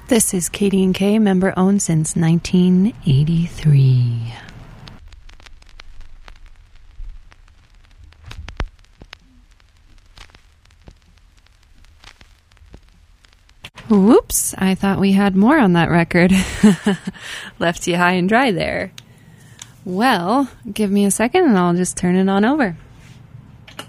This is KD&K, member owned since 1983. Whoops, I thought we had more on that record. Left you high and dry there. Well, give me a second and I'll just turn it on over.